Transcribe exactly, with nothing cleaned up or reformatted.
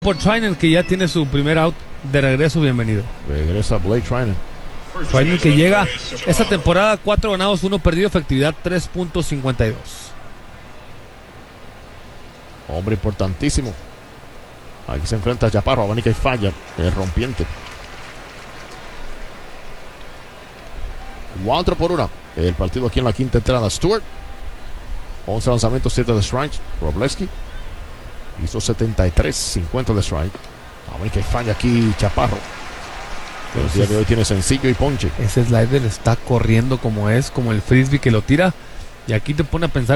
por Treinen, que ya tiene su primer out de regreso. Bienvenido. Regresa Blake Treinen. Treinen, que llega esta temporada cuatro ganados, uno perdido, efectividad tres punto cincuenta y dos. Hombre importantísimo. Aquí se enfrenta a Chaparro, abanica y falla. El rompiente. Cuatro por una. El partido aquí en la quinta entrada. Stewart. once lanzamientos, siete de strike. Wroblewski hizo setenta y tres, cincuenta de strike. Abanica y falla aquí Chaparro. El día de hoy tiene sencillo y ponche. Ese slider está corriendo como es, como el frisbee que lo tira. Y aquí te pone a pensar